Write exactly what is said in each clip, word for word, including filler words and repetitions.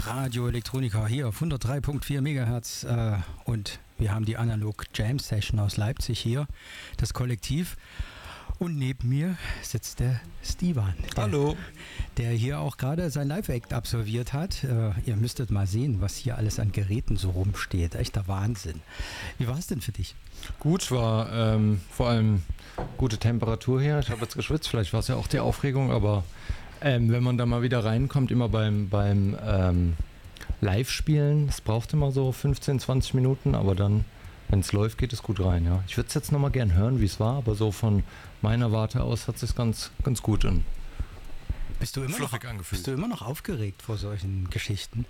Radio Electronica hier auf hundertdrei Komma vier Megahertz äh, und wir haben die Analog Jam Session aus Leipzig hier, das Kollektiv. Und neben mir sitzt der Stivan. Der, Hallo. Der hier auch gerade sein Live-Act absolviert hat. Äh, ihr müsstet mal sehen, was hier alles an Geräten so rumsteht. Echter Wahnsinn. Wie war es denn für dich? Gut, war ähm, vor allem gute Temperatur hier. Ich habe jetzt geschwitzt, vielleicht war es ja auch die Aufregung, aber ähm, wenn man da mal wieder reinkommt, immer beim, beim ähm, Live-Spielen, es braucht immer so fünfzehn, zwanzig Minuten, aber dann, wenn es läuft, geht es gut rein. Ja. Ich würde es jetzt nochmal gern hören, wie es war, aber so von meiner Warte aus hat es sich ganz, ganz gut und bist du immer fluffig noch, angefühlt. Bist du immer noch aufgeregt vor solchen Geschichten?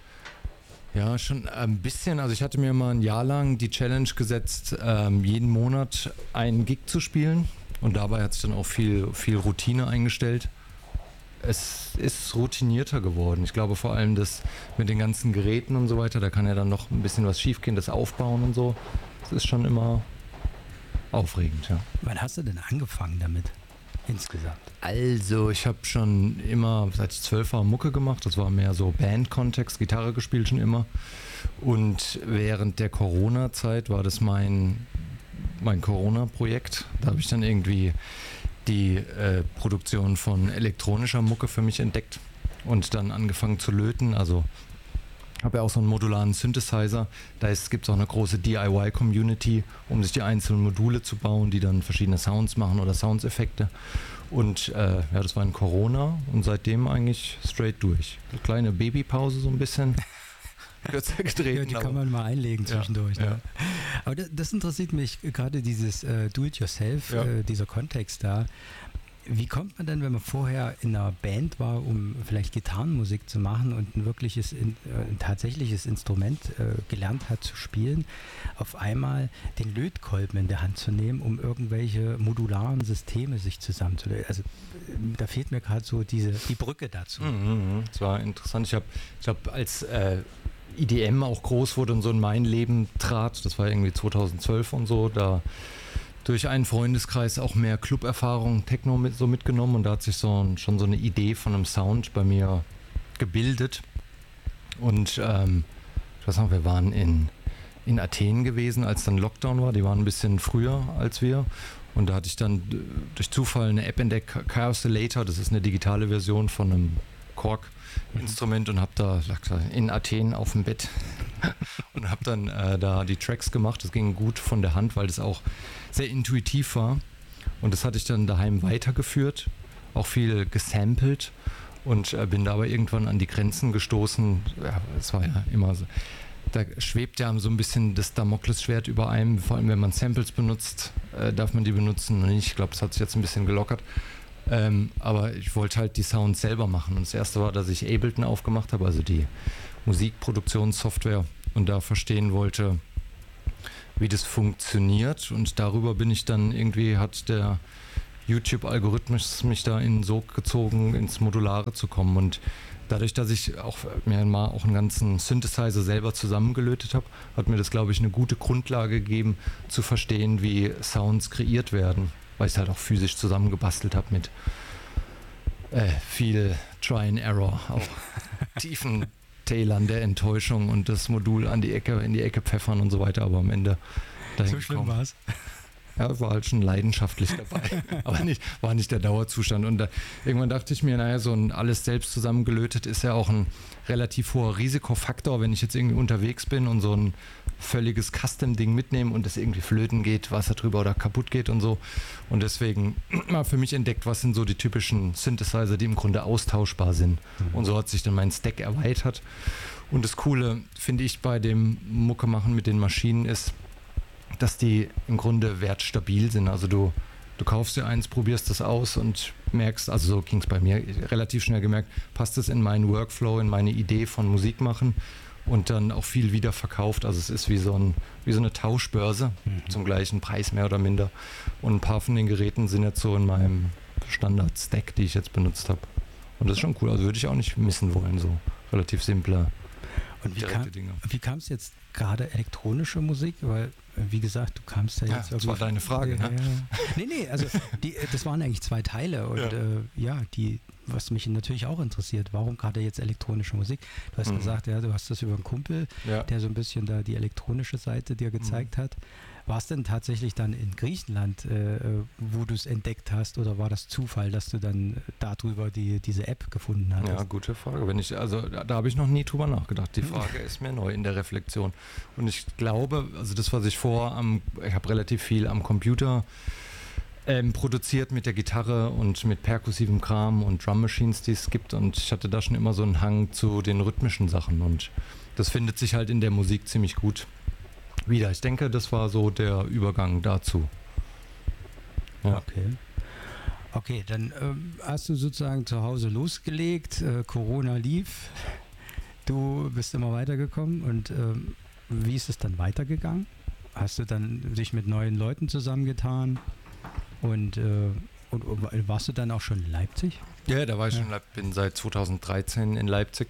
Ja, schon ein bisschen. Also ich hatte mir mal ein Jahr lang die Challenge gesetzt, ähm, jeden Monat einen Gig zu spielen. Und dabei hat sich dann auch viel, viel Routine eingestellt. Es ist routinierter geworden. Ich glaube vor allem, das mit den ganzen Geräten und so weiter, da kann ja dann noch ein bisschen was schiefgehen, das Aufbauen und so. Das ist schon immer aufregend, ja. Wann hast du denn angefangen damit? Insgesamt? Also, ich habe schon immer, seit ich zwölf war, Mucke gemacht. Das war mehr so Band-Kontext, Gitarre gespielt schon immer. Und während der Corona-Zeit war das mein, mein Corona-Projekt. Da habe ich dann irgendwie die äh, Produktion von elektronischer Mucke für mich entdeckt und dann angefangen zu löten. Also, ich habe ja auch so einen modularen Synthesizer. Da gibt es auch eine große D I Y-Community, um sich die einzelnen Module zu bauen, die dann verschiedene Sounds machen oder Soundseffekte. Und äh, ja, das war in Corona und seitdem eigentlich straight durch. Eine kleine Babypause so ein bisschen. Kürzer gedreht. Ja, die kann man mal einlegen zwischendurch. Ja, ne? ja. Aber das, das interessiert mich gerade, dieses äh, Do-it-yourself, Ja. äh, dieser Kontext da. Wie kommt man denn, wenn man vorher in einer Band war, um vielleicht Gitarrenmusik zu machen und ein wirkliches, in, äh, ein tatsächliches Instrument äh, gelernt hat zu spielen, auf einmal den Lötkolben in der Hand zu nehmen, um irgendwelche modularen Systeme sich zusammenzulöten? Also äh, da fehlt mir gerade so diese die Brücke dazu. Mhm, das war interessant. Ich habe, ich hab, als äh, I D M auch groß wurde und so in mein Leben trat, das war irgendwie zweitausendzwölf und so, da durch einen Freundeskreis auch mehr Club-Erfahrung, Techno mit, so mitgenommen und da hat sich so ein, schon so eine Idee von einem Sound bei mir gebildet. Und ähm, ich weiß noch, wir waren in, in Athen gewesen, als dann Lockdown war. Die waren ein bisschen früher als wir. Und da hatte ich dann durch Zufall eine App entdeckt, Chaosilator, das ist eine digitale Version von einem Korg-Instrument und habe da, lag da in Athen auf dem Bett und habe dann äh, da die Tracks gemacht. Das ging gut von der Hand, weil das auch sehr intuitiv war. Und das hatte ich dann daheim weitergeführt, auch viel gesampelt und äh, bin dabei irgendwann an die Grenzen gestoßen. Ja, es war ja immer so. Da schwebt ja so ein bisschen das Damoklesschwert über einem, vor allem wenn man Samples benutzt, äh, darf man die benutzen und nicht. Ich glaube, das hat sich jetzt ein bisschen gelockert. Ähm, aber ich wollte halt die Sounds selber machen. Und das erste war, dass ich Ableton aufgemacht habe, also die Musikproduktionssoftware, und da verstehen wollte, wie das funktioniert. Und darüber bin ich dann irgendwie, hat der YouTube-Algorithmus mich da in den Sog gezogen, ins Modulare zu kommen. Und dadurch, dass ich auch mir mal auch einen ganzen Synthesizer selber zusammengelötet habe, hat mir das, glaube ich, eine gute Grundlage gegeben, zu verstehen, wie Sounds kreiert werden, weil ich es halt auch physisch zusammengebastelt habe mit äh, viel Try and Error, auch tiefen Tälern der Enttäuschung und das Modul an die Ecke, in die Ecke pfeffern und so weiter, aber am Ende dahin So schlimm gekommen. war es. Ja, war halt schon leidenschaftlich dabei, aber nicht, war nicht der Dauerzustand. Und da, irgendwann dachte ich mir, naja, so ein alles selbst zusammengelötet ist ja auch ein relativ hoher Risikofaktor, wenn ich jetzt irgendwie unterwegs bin und so ein völliges Custom-Ding mitnehme und es irgendwie flöten geht, Wasser drüber oder kaputt geht und so. Und deswegen mal für mich entdeckt, was sind so die typischen Synthesizer, die im Grunde austauschbar sind. Mhm. Und so hat sich dann mein Stack erweitert. Und das Coole, finde ich, bei dem Mucke machen mit den Maschinen ist, dass die im Grunde wertstabil sind. Also du, du kaufst dir eins, probierst das aus und merkst, also so ging es bei mir, relativ schnell gemerkt, passt es in meinen Workflow, in meine Idee von Musik machen und dann auch viel wieder verkauft. Also es ist wie so, ein, wie so eine Tauschbörse mhm. zum gleichen Preis mehr oder minder. Und ein paar von den Geräten sind jetzt so in meinem Standard-Stack, die ich jetzt benutzt habe. Und das ist schon cool. Also würde ich auch nicht missen wollen, so relativ simple. Und wie kam, wie kam es jetzt gerade elektronische Musik? Weil, wie gesagt, du kamst ja jetzt... Ja, das war deine Frage, ja, ne? Ja. Nee, nee, also die, das waren eigentlich zwei Teile und ja, äh, ja die was mich natürlich auch interessiert, warum gerade jetzt elektronische Musik? Du hast mhm. gesagt, ja, du hast das über einen Kumpel, ja. der so ein bisschen da die elektronische Seite dir gezeigt mhm. hat. War es denn tatsächlich dann in Griechenland, äh, wo du es entdeckt hast, oder war das Zufall, dass du dann darüber die, diese App gefunden hast? Ja, gute Frage. Wenn ich, also da, da habe ich noch nie drüber nachgedacht. Die Frage ist mir neu in der Reflexion. Und ich glaube, also das, was ich vor am, ich habe relativ viel am Computer ähm, produziert mit der Gitarre und mit perkussivem Kram und Drum Machines, die es gibt. Und ich hatte da schon immer so einen Hang zu den rhythmischen Sachen. Und das findet sich halt in der Musik ziemlich gut wieder. Ich denke, das war so der Übergang dazu. Ja. Okay. Okay, dann ähm, hast du sozusagen zu Hause losgelegt, äh, Corona lief, du bist immer weitergekommen und ähm, wie ist es dann weitergegangen? Hast du dann dich mit neuen Leuten zusammengetan und, äh, und, und warst du dann auch schon in Leipzig? Ja, da war ich ja. schon, bin seit zweitausenddreizehn in Leipzig.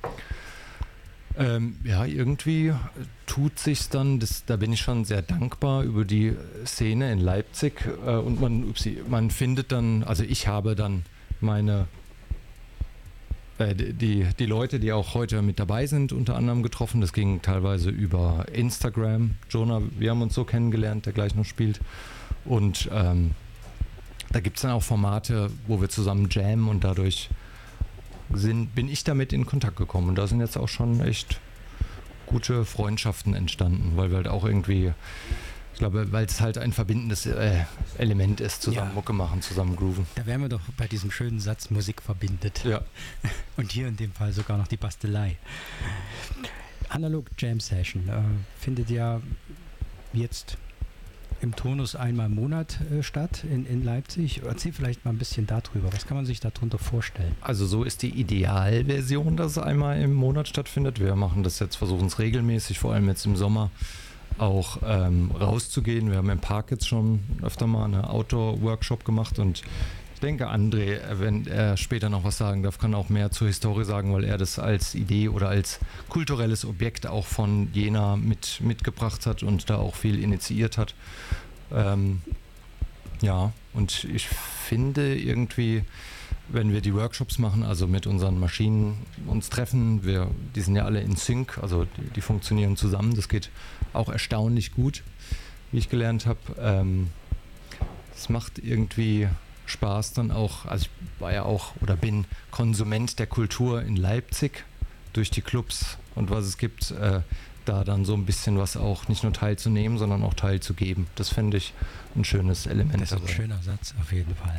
Ähm, ja, irgendwie tut sich's dann, das, da bin ich schon sehr dankbar über die Szene in Leipzig äh, und man, upsie, man findet dann, also ich habe dann meine, äh, die, die Leute, die auch heute mit dabei sind, unter anderem getroffen. Das ging teilweise über Instagram. Jonah, wir haben uns so kennengelernt, der gleich noch spielt. Und ähm, da gibt es dann auch Formate, wo wir zusammen jammen und dadurch Sind, bin ich damit in Kontakt gekommen und da sind jetzt auch schon echt gute Freundschaften entstanden, weil wir halt auch irgendwie, ich glaube, weil es halt ein verbindendes äh, Element ist, zusammen ja. Mucke machen, zusammen grooven. Da wären wir doch bei diesem schönen Satz, Musik verbindet. Ja. Und hier in dem Fall sogar noch die Bastelei. Analog Jam Session äh, findet ja jetzt im Turnus einmal im Monat äh, statt in, in Leipzig. Erzähl vielleicht mal ein bisschen darüber. Was kann man sich darunter vorstellen? Also so ist die Idealversion, dass es einmal im Monat stattfindet. Wir machen das jetzt, versuchen es regelmäßig, vor allem jetzt im Sommer, auch ähm, rauszugehen. Wir haben im Park jetzt schon öfter mal eine Outdoor-Workshop gemacht und ich denke, André, wenn er später noch was sagen darf, kann auch mehr zur Historie sagen, weil er das als Idee oder als kulturelles Objekt auch von Jena mit, mitgebracht hat und da auch viel initiiert hat. Ähm, ja, und ich finde irgendwie, wenn wir die Workshops machen, also mit unseren Maschinen uns treffen, wir, die sind ja alle in Sync, also die, die funktionieren zusammen, das geht auch erstaunlich gut, wie ich gelernt habe. Ähm, es macht irgendwie Spaß dann auch, also ich war ja auch oder bin Konsument der Kultur in Leipzig durch die Clubs und was es gibt, äh, da dann so ein bisschen was auch nicht nur teilzunehmen, sondern auch teilzugeben. Das fände ich ein schönes Element. Das ist ein schöner Satz, auf jeden Fall.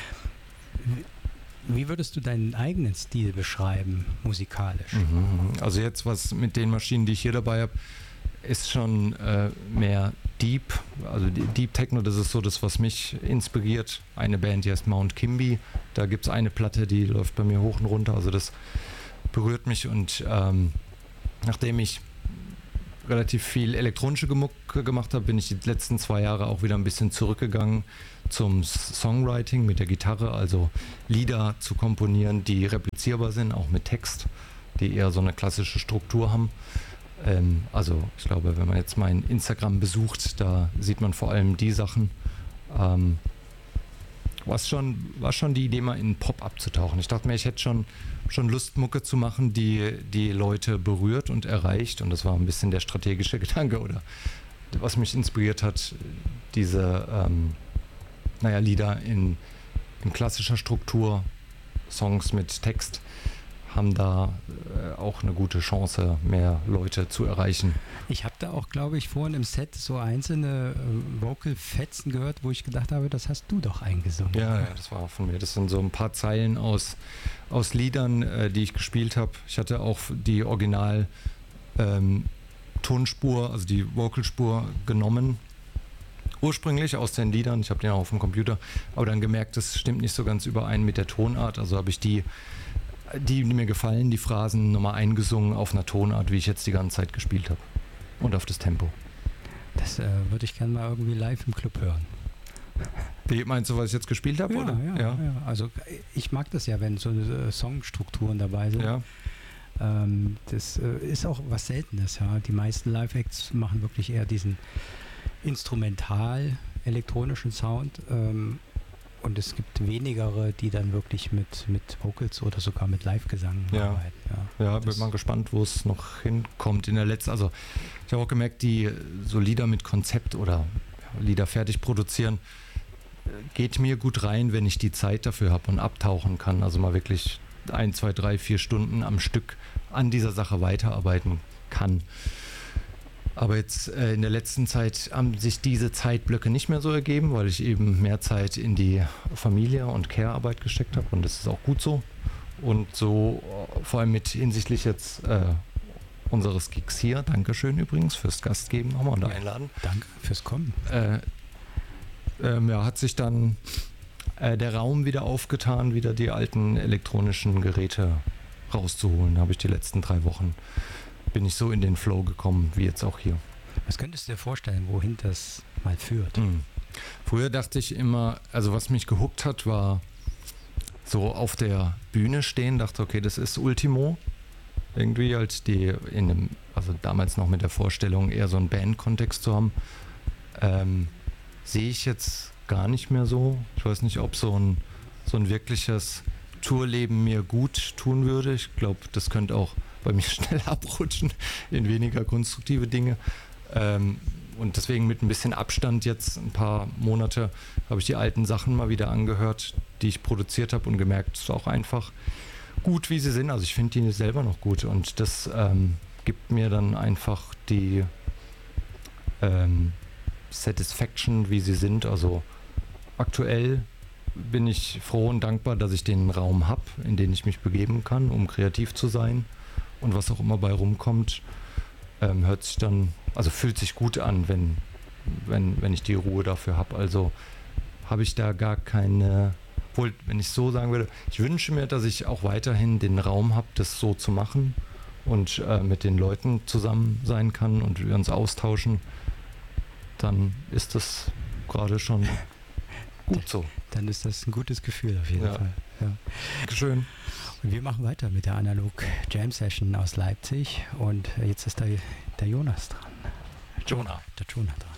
Wie würdest du deinen eigenen Stil beschreiben, musikalisch? Mhm. Also jetzt, was mit den Maschinen, die ich hier dabei habe, ist schon äh, mehr Deep, also Deep Techno, das ist so das, was mich inspiriert. Eine Band, die heißt Mount Kimby, da gibt es eine Platte, die läuft bei mir hoch und runter, also das berührt mich und ähm, nachdem ich relativ viel elektronische Mucke gemacht habe, bin ich die letzten zwei Jahre auch wieder ein bisschen zurückgegangen zum Songwriting mit der Gitarre, also Lieder zu komponieren, die replizierbar sind, auch mit Text, die eher so eine klassische Struktur haben. Ähm, also ich glaube, wenn man jetzt mein Instagram besucht, da sieht man vor allem die Sachen. Ähm, was schon, war schon die Idee, mal in Pop abzutauchen. Ich dachte mir, ich hätte schon, schon Lust, Mucke zu machen, die die Leute berührt und erreicht. Und das war ein bisschen der strategische Gedanke oder was mich inspiriert hat, diese ähm, naja, Lieder in, in klassischer Struktur, Songs mit Text, haben da äh, auch eine gute Chance, mehr Leute zu erreichen. Ich habe da auch, glaube ich, vorhin im Set so einzelne äh, Vocal-Fetzen gehört, wo ich gedacht habe, das hast du doch eingesungen. Ja, ja, das war auch von mir. Das sind so ein paar Zeilen aus, aus Liedern, äh, die ich gespielt habe. Ich hatte auch die Original ähm, Tonspur, also die Vocalspur genommen, ursprünglich aus den Liedern. Ich habe den auch auf dem Computer, aber dann gemerkt, das stimmt nicht so ganz überein mit der Tonart. Also habe ich die Die, die mir gefallen, die Phrasen nochmal eingesungen auf einer Tonart, wie ich jetzt die ganze Zeit gespielt habe. Und auf das Tempo. Das äh, würde ich gerne mal irgendwie live im Club hören. Wie meinst du, was ich jetzt gespielt habe? Ja, oder? Ja, ja. ja. Also ich mag das ja, wenn so äh, Songstrukturen dabei sind. Ja. Ähm, das äh, ist auch was Seltenes. Ja. Die meisten Live-Acts machen wirklich eher diesen instrumental elektronischen Sound. Ähm, und es gibt wenigere, die dann wirklich mit, mit Vocals oder sogar mit Live-Gesang ja. arbeiten. Ja, ja bin mal gespannt, wo es noch hinkommt in der letzten. Also ich habe auch gemerkt, die so Lieder mit Konzept oder ja, Lieder fertig produzieren, geht mir gut rein, wenn ich die Zeit dafür habe und abtauchen kann. Also mal wirklich ein, zwei, drei, vier Stunden am Stück an dieser Sache weiterarbeiten kann. Aber jetzt äh, in der letzten Zeit haben sich diese Zeitblöcke nicht mehr so ergeben, weil ich eben mehr Zeit in die Familie- und Care-Arbeit gesteckt habe und das ist auch gut so. Und so äh, vor allem mit hinsichtlich jetzt äh, unseres Gigs hier, Dankeschön übrigens fürs Gastgeben nochmal und einladen. Danke fürs Kommen. Äh, ähm, ja, hat sich dann äh, der Raum wieder aufgetan, wieder die alten elektronischen Geräte rauszuholen. Habe ich die letzten drei Wochen bin ich so in den Flow gekommen, wie jetzt auch hier. Was könntest du dir vorstellen, wohin das mal führt? Mhm. Früher dachte ich immer, also was mich gehuckt hat, war so auf der Bühne stehen, dachte, okay, das ist Ultimo. Irgendwie halt die in einem, also damals noch mit der Vorstellung, eher so einen Band-Kontext zu haben. Ähm, sehe ich jetzt gar nicht mehr so. Ich weiß nicht, ob so ein, so ein wirkliches Tourleben mir gut tun würde. Ich glaube, das könnte auch bei mir schnell abrutschen in weniger konstruktive Dinge. Ähm, und deswegen mit ein bisschen Abstand jetzt ein paar Monate habe ich die alten Sachen mal wieder angehört, die ich produziert habe und gemerkt, es ist auch einfach gut, wie sie sind. Also ich finde die selber noch gut und das ähm, gibt mir dann einfach die ähm, Satisfaction, wie sie sind. Also aktuell bin ich froh und dankbar, dass ich den Raum habe, in den ich mich begeben kann, um kreativ zu sein. Und was auch immer bei rumkommt, ähm, hört sich dann, also fühlt sich gut an, wenn, wenn, wenn ich die Ruhe dafür habe. Also habe ich da gar keine, obwohl, wenn ich so sagen würde, ich wünsche mir, dass ich auch weiterhin den Raum habe, das so zu machen und äh, mit den Leuten zusammen sein kann und wir uns austauschen, dann ist das gerade schon gut so. Dann ist das ein gutes Gefühl auf jeden ja. Fall. Ja. Dankeschön. Und wir machen weiter mit der Analog Jam Session aus Leipzig und jetzt ist der, der Jonas dran. Jonah. Der Jonah dran.